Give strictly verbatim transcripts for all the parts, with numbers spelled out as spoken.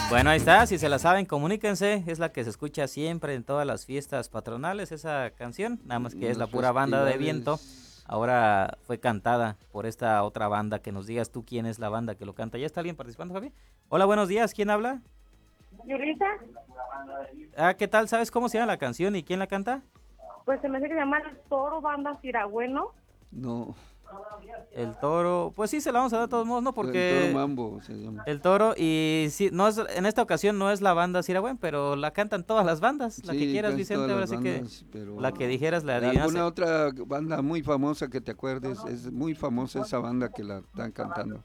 Bueno, ahí está, si se la saben, comuníquense, es la que se escucha siempre en todas las fiestas patronales, esa canción, nada más que es la Los pura banda de viento, festivales. ahora fue cantada por esta otra banda, que nos digas tú quién es la banda que lo canta. ¿Ya está alguien participando, Javi? Hola, buenos días, ¿quién habla? Yurita, Ah, ¿qué tal? ¿Sabes cómo se llama la canción y quién la canta? pues se me hace que se llama El Toro Banda Ciragüeno. No, El Toro, pues sí, se la vamos a dar de todos modos, ¿no? el Toro Porque Mambo se llama. el Toro, y sí, no es, en esta ocasión no es la banda Siragüen, pero la cantan todas las bandas, la que Sí, quieras, casi todas Vicente, ahora las sí que bandas, la que pero dijeras la alguna adivinaste. otra banda muy famosa que te acuerdes, es muy famosa esa banda que la están cantando.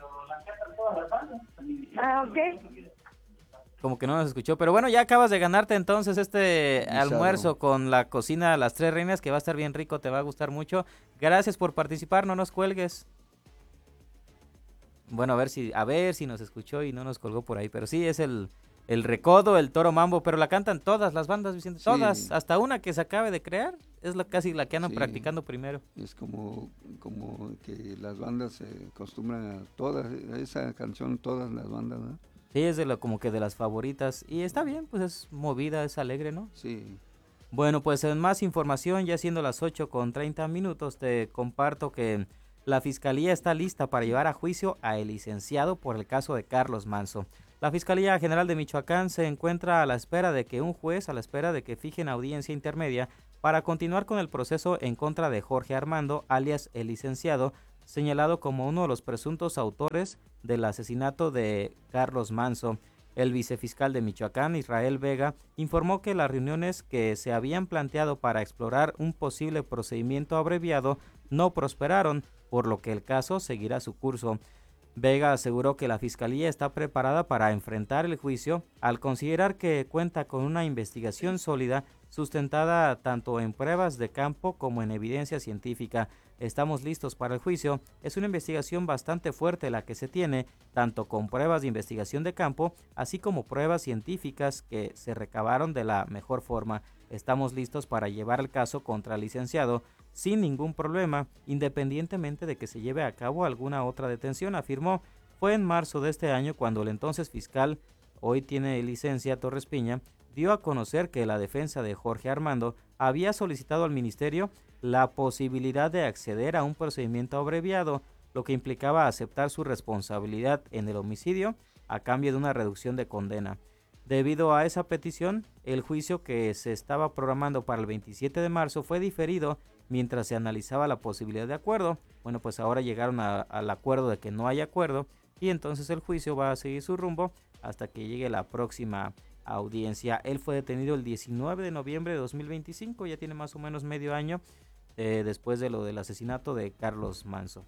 Ah, ok. Como que no nos escuchó, pero bueno, ya acabas de ganarte entonces este Guisado. almuerzo con la cocina Las Tres Reinas, que va a estar bien rico, te va a gustar mucho. Gracias por participar, no nos cuelgues. Bueno, a ver si, a ver si nos escuchó y no nos colgó por ahí, pero sí es el, el Recodo, el Toro Mambo, pero la cantan todas las bandas, Vicente, todas, Sí, hasta una que se acabe de crear, es la casi la que andan sí, practicando primero. es como, como que las bandas se acostumbran a todas, a esa canción, todas las bandas, ¿no? Sí, es de lo, como que de las favoritas, y está bien, pues es movida, es alegre, ¿no? Sí, Bueno, pues en más información, ya siendo las ocho con treinta minutos, te comparto que la Fiscalía está lista para llevar a juicio a el licenciado por el caso de Carlos Manso. La Fiscalía General de Michoacán se encuentra a la espera de que un juez, a la espera de que fijen audiencia intermedia para continuar con el proceso en contra de Jorge Armando, alias el licenciado, señalado como uno de los presuntos autores del asesinato de Carlos Manso. El vicefiscal de Michoacán, Israel Vega, informó que las reuniones que se habían planteado para explorar un posible procedimiento abreviado no prosperaron, por lo que el caso seguirá su curso. Vega aseguró que la Fiscalía está preparada para enfrentar el juicio al considerar que cuenta con una investigación sólida sustentada tanto en pruebas de campo como en evidencia científica. Estamos listos para el juicio. Es una investigación bastante fuerte la que se tiene, tanto con pruebas de investigación de campo, así como pruebas científicas que se recabaron de la mejor forma. Estamos listos para llevar el caso contra el licenciado sin ningún problema, independientemente de que se lleve a cabo alguna otra detención, afirmó. Fue en marzo de este año cuando el entonces fiscal, hoy tiene licencia, Torres Piña, dio a conocer que la defensa de Jorge Armando había solicitado al ministerio la posibilidad de acceder a un procedimiento abreviado, lo que implicaba aceptar su responsabilidad en el homicidio a cambio de una reducción de condena. Debido a esa petición, el juicio que se estaba programando para el veintisiete de marzo fue diferido mientras se analizaba la posibilidad de acuerdo. Bueno, pues ahora llegaron a, al acuerdo de que no hay acuerdo y entonces el juicio va a seguir su rumbo hasta que llegue la próxima audiencia. Él fue detenido el diecinueve de noviembre de dos mil veinticinco, ya tiene más o menos medio año eh, después de lo del asesinato de Carlos Manso.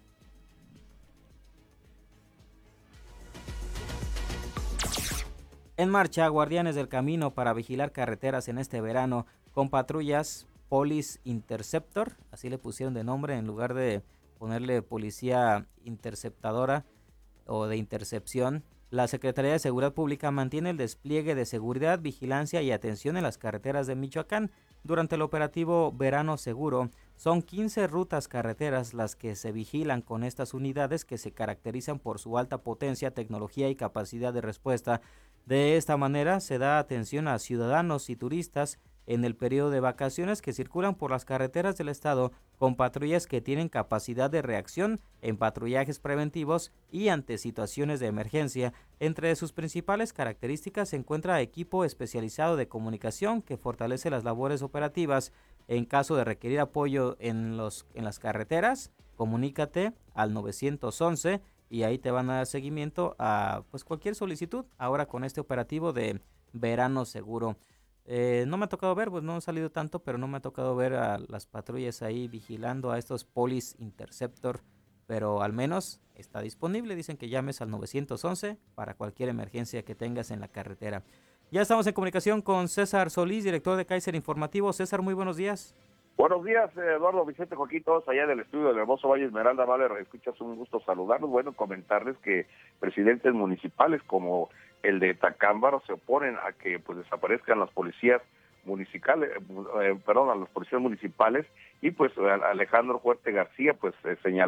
En marcha, guardianes del camino para vigilar carreteras en este verano con patrullas Police Interceptor, así le pusieron de nombre en lugar de ponerle policía interceptadora o de intercepción. La Secretaría de Seguridad Pública mantiene el despliegue de seguridad, vigilancia y atención en las carreteras de Michoacán. Durante el operativo Verano Seguro, son quince rutas carreteras las que se vigilan con estas unidades que se caracterizan por su alta potencia, tecnología y capacidad de respuesta. De esta manera se da atención a ciudadanos y turistas en el periodo de vacaciones que circulan por las carreteras del estado con patrullas que tienen capacidad de reacción en patrullajes preventivos y ante situaciones de emergencia. Entre sus principales características se encuentra equipo especializado de comunicación que fortalece las labores operativas. En caso de requerir apoyo en, los, en las carreteras, comunícate al nueve once y ahí te van a dar seguimiento a pues cualquier solicitud ahora con este operativo de Verano Seguro. Eh, no me ha tocado ver, pues no han salido tanto, pero no me ha tocado ver a las patrullas ahí vigilando a estos Police Interceptor, pero al menos está disponible. Dicen que llames al nueve once para cualquier emergencia que tengas en la carretera. Ya estamos en comunicación con César Solís, director de Kaiser Informativo. César, muy buenos días. Buenos días, Eduardo, Vicente, Joaquín, todos allá del estudio del hermoso Valle Esmeralda. Vale, escuchas, un gusto saludarlos. Bueno, comentarles que presidentes municipales como el de Tacámbaro se oponen a que pues desaparezcan las policías municipales, eh, perdón, a las policías municipales, y pues Alejandro Huerta García pues eh, señaló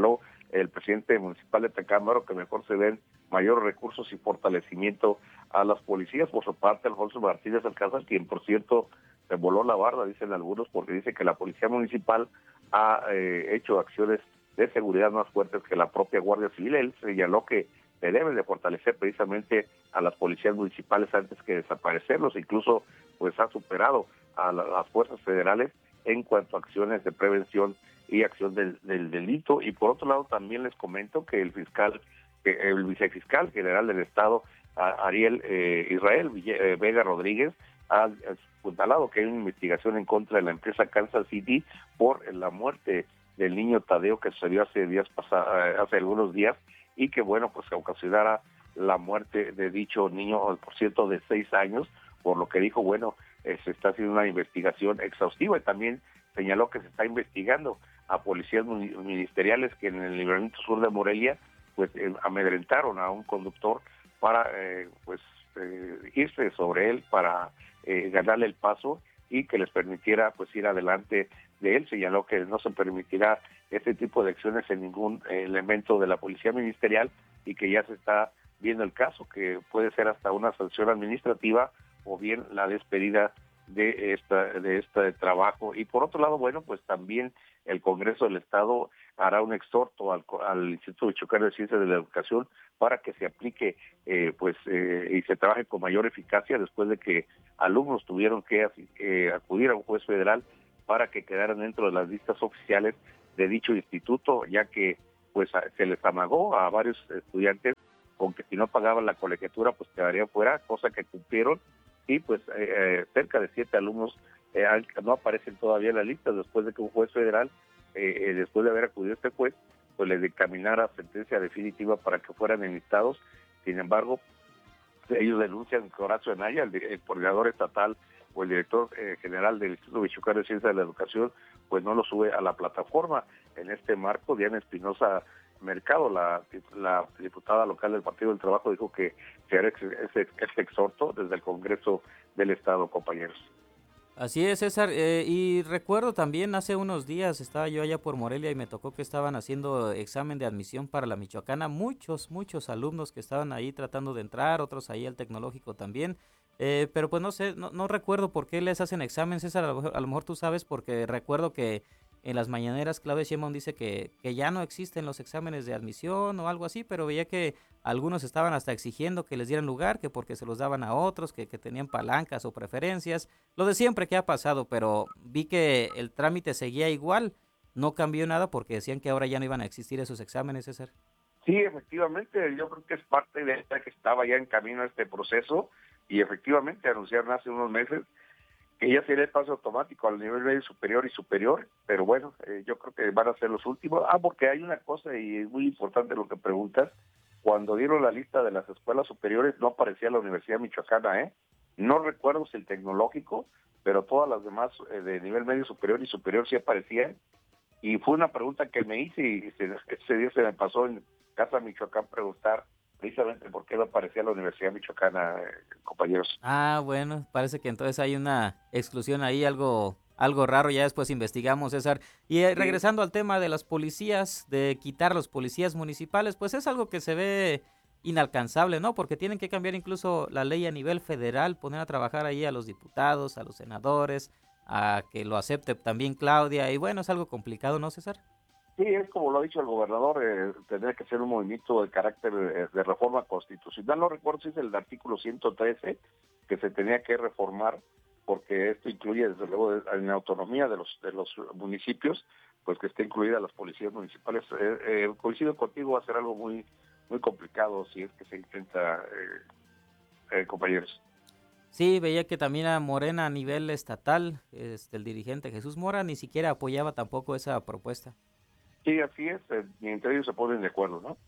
el presidente municipal de Tacámbaro que mejor se den mayores recursos y fortalecimiento a las policías. Por su parte, Alfonso Martínez Alcázar, quien por cierto se voló la barda, dicen algunos, porque dice que la policía municipal ha eh, hecho acciones de seguridad más fuertes que la propia Guardia Civil. Él señaló que se debe de fortalecer precisamente a las policías municipales antes que desaparecerlos, incluso pues ha superado a la, las fuerzas federales en cuanto a acciones de prevención y acción del, del delito. Y por otro lado también les comento que el fiscal, el vicefiscal general del estado, Ariel eh, Israel eh, Vega Rodríguez, ha apuntalado que hay una investigación en contra de la empresa Kansas City por la muerte del niño Tadeo que sucedió hace días pasados, hace algunos días, y que bueno, pues ocasionara la muerte de dicho niño, por cierto, de seis años, por lo que dijo, bueno, eh, se está haciendo una investigación exhaustiva, y también señaló que se está investigando a policías ministeriales que en el libramiento sur de Morelia, pues eh, amedrentaron a un conductor para, eh, pues, eh, irse sobre él, para eh, ganarle el paso y que les permitiera, pues, ir adelante de él. Señaló que no se permitirá este tipo de acciones en ningún eh, elemento de la policía ministerial y que ya se está viendo el caso, que puede ser hasta una sanción administrativa o bien la despedida de esta de este trabajo. Y por otro lado, bueno, pues también el Congreso del Estado hará un exhorto al, al Instituto Michoacano de Ciencias de la Educación para que se aplique eh, pues eh, y se trabaje con mayor eficacia después de que alumnos tuvieron que eh, acudir a un juez federal para que quedaran dentro de las listas oficiales de dicho instituto, ya que pues se les amagó a varios estudiantes con que si no pagaban la colegiatura pues quedarían fuera, cosa que cumplieron, y pues eh, cerca de siete alumnos eh, no aparecen todavía en la lista después de que un juez federal, eh, después de haber acudido a este juez, pues les dictaminara sentencia definitiva para que fueran enlistados. Sin embargo, ellos denuncian que Horacio Anaya, el, el coordinador estatal o el director eh, general del Instituto Michoacano de Ciencias de la Educación, pues no lo sube a la plataforma. En este marco, Diana Espinosa Mercado, la, la diputada local del Partido del Trabajo, dijo que se hará ese, ese exhorto desde el Congreso del Estado, compañeros. Así es, César, eh, y recuerdo también hace unos días estaba yo allá por Morelia y me tocó que estaban haciendo examen de admisión para la Michoacana, muchos, muchos alumnos que estaban ahí tratando de entrar, otros ahí al tecnológico también, eh, pero pues no sé, no, no recuerdo por qué les hacen examen, César, a lo, mejor, a lo mejor tú sabes, porque recuerdo que en las mañaneras Claudia Sheinbaum dice que, que ya no existen los exámenes de admisión o algo así, pero veía que algunos estaban hasta exigiendo que les dieran lugar, que porque se los daban a otros, que, que tenían palancas o preferencias, lo de siempre que ha pasado, pero vi que el trámite seguía igual, no cambió nada porque decían que ahora ya no iban a existir esos exámenes, César. Sí, efectivamente, yo creo que es parte de esta que estaba ya en camino a este proceso, y efectivamente anunciaron hace unos meses que ya sería el paso automático al nivel medio superior y superior, pero bueno, eh, yo creo que van a ser los últimos. Ah, porque hay una cosa, y es muy importante lo que preguntas, cuando dieron la lista de las escuelas superiores no aparecía la Universidad Michoacana, ¿eh? No recuerdo si el tecnológico, pero todas las demás eh, de nivel medio superior y superior sí aparecían, y fue una pregunta que me hice, y se, ese día se me pasó en Casa Michoacán preguntar precisamente por qué no aparecía la Universidad Michoacana, eh, compañeros. Ah, bueno, parece que entonces hay una exclusión ahí, algo algo raro, ya después investigamos, César. Y eh, regresando al tema de las policías, de quitar los policías municipales, pues es algo que se ve inalcanzable, ¿no? Porque tienen que cambiar incluso la ley a nivel federal, poner a trabajar ahí a los diputados, a los senadores, a que lo acepte también Claudia, y bueno, es algo complicado, ¿no, César? Sí, es como lo ha dicho el gobernador, eh, tendría que ser un movimiento de carácter eh, de reforma constitucional. No recuerdo si es el artículo ciento trece que se tenía que reformar, porque esto incluye desde luego en la autonomía de los de los municipios, pues que esté incluida las policías municipales. Eh, eh, coincido contigo, va a ser algo muy muy complicado si es que se intenta, eh, eh, compañeros. Sí, veía que también a Morena a nivel estatal, este, el dirigente Jesús Mora ni siquiera apoyaba tampoco esa propuesta. Sí, así es, eh, y entre ellos se ponen de acuerdo, ¿no?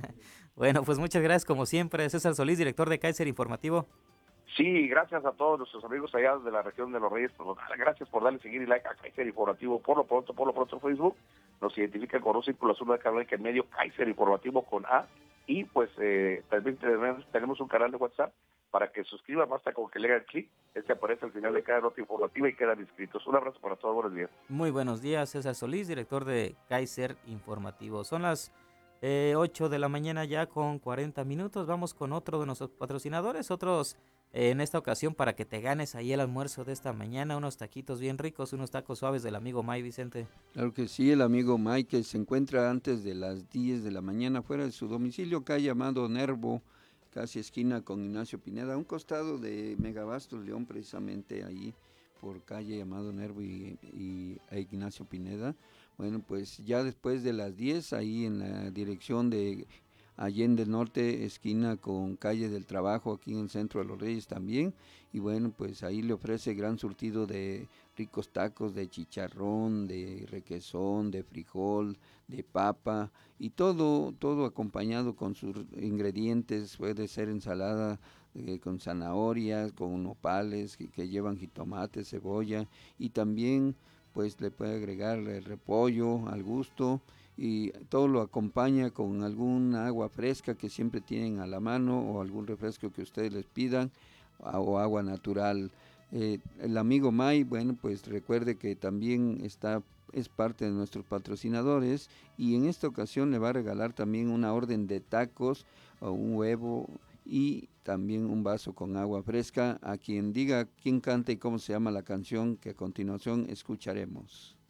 Bueno, pues muchas gracias como siempre, César Solís, director de Kaiser Informativo. Sí, gracias a todos nuestros amigos allá de la región de Los Reyes, por, gracias por darle seguir y like a Kaiser Informativo. Por lo pronto, por lo pronto Facebook nos identifica con un círculo azul de canal que en medio Kaiser Informativo con A, y pues eh, también tenemos, tenemos un canal de WhatsApp para que suscriban, basta con que le hagan clic, este aparece al final de cada nota informativa y quedan inscritos. Un abrazo para todos, buenos días. Muy buenos días, César Solís, director de Kaiser Informativo. Son las Eh, ocho de la mañana ya con cuarenta minutos. Vamos con otro de nuestros patrocinadores, otros eh, en esta ocasión para que te ganes ahí el almuerzo de esta mañana, unos taquitos bien ricos, unos tacos suaves del amigo May, Vicente. Claro que sí, el amigo Mike que se encuentra antes de las diez de la mañana fuera de su domicilio, calle Amado Nervo, casi esquina con Ignacio Pineda, a un costado de Megabastos León, precisamente ahí por calle Amado Nervo y, y a Ignacio Pineda. Bueno, pues ya después de las diez, ahí en la dirección de Allende Norte, esquina con calle del Trabajo, aquí en el centro de Los Reyes también, y bueno, pues ahí le ofrece gran surtido de ricos tacos de chicharrón, de requesón, de frijol, de papa, y todo, todo acompañado con sus ingredientes, puede ser ensalada eh, con zanahorias, con nopales, que, que llevan jitomate, cebolla, y también pues le puede agregar el repollo al gusto, y todo lo acompaña con alguna agua fresca que siempre tienen a la mano o algún refresco que ustedes les pidan o agua natural. Eh, el amigo May, bueno, pues recuerde que también está es parte de nuestros patrocinadores y en esta ocasión le va a regalar también una orden de tacos o un huevo y también un vaso con agua fresca a quien diga quién canta y cómo se llama la canción que a continuación escucharemos.